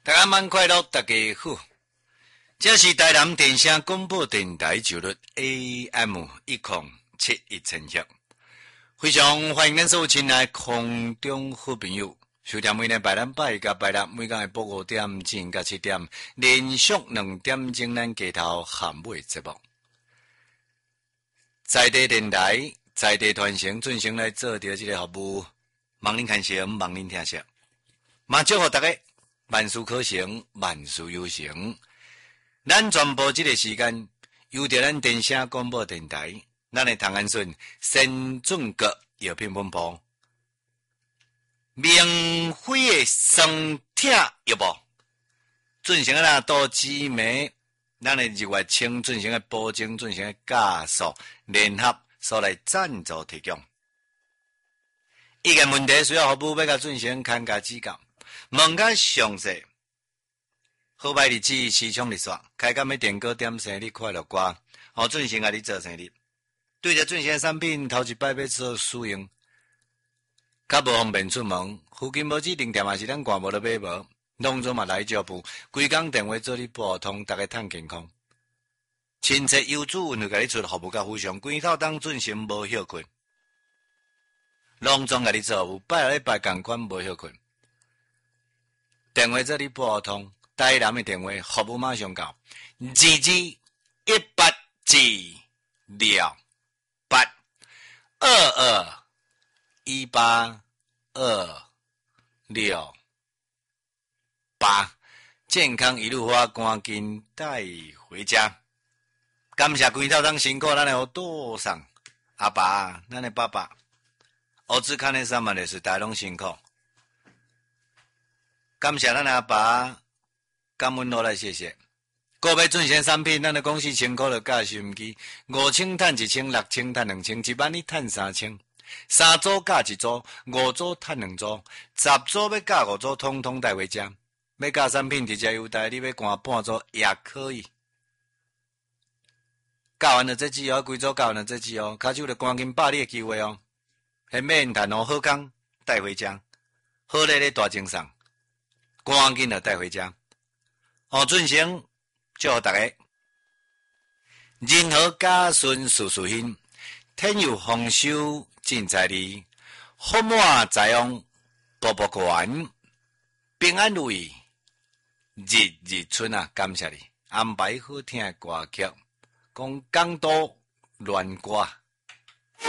大家晚快乐，大家好。这是台南电声广播电台九律 AM1071赫，非常欢迎咱所有亲爱空中好朋友，收听每日拜咱拜甲拜六每天下晡5点至甲7点，连续2点钟咱街头喊尾节目。在地电台、在地传承进行来做着这个服务，望恁看成，望恁听成，嘛祝福大家万事可成，万事有成。咱全部这个时间，由着咱电声广播电台，咱的唐安顺先准阁药品本部，免费的酸痛药物，进行啦多姊妹，咱的日月清进行的保证，进行的加速联合所来赞助提供。意见问题需要服务要甲进行看家指教，问较详细。好歹日子市场日线，开工要电歌点生日快乐歌，进行甲你做生日。对着进行产品头一摆要做使用，较无方便出门，附近无指定店也是咱逛无咧买无，拢总嘛来招步，规工电话做你拨通，大家趁健康。亲切优质温柔甲你出服务甲非常，规套当进行无休困，拢总甲你做服务，拜礼拜共款无休困。电话做你拨通。台南的电话服务马上到，2218至6821826健康一路花，赶紧带回家。感谢规套当辛苦，咱的多上阿爸，咱的爸爸，儿子看的上面的是大拢辛苦。感谢咱的阿爸。感恩落来，谢谢。个别进行产品，咱的公司1000块的价收音机，5000赚1000，6000赚2000，1万你赚3000。3组价1组，5组赚2组，10组要价5组，统统带回家。要价产品直接优待，你要赶半组也可以。教完了这支哦，规组教完了这支哦，卡手就赶紧把你的机会哦，还免谈哦，好康带回家，好咧咧大精神，赶紧就带回家。进行祝福大家，人和家顺事事兴，天有丰收进财利，福满财旺步步悬，平安如意，日日春啊！感谢你安排好听的歌曲，讲港都乱歌。